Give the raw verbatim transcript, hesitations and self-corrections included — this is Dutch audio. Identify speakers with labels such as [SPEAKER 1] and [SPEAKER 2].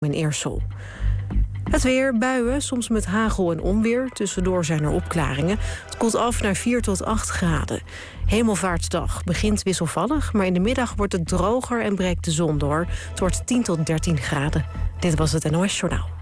[SPEAKER 1] in Eersel. Het weer, buien, soms met hagel en onweer. Tussendoor zijn er opklaringen. Het koelt af naar vier tot acht graden. Hemelvaartsdag begint wisselvallig, maar in de middag wordt het droger en breekt de zon door. Het wordt tien tot dertien graden. Dit was het N O S Journaal.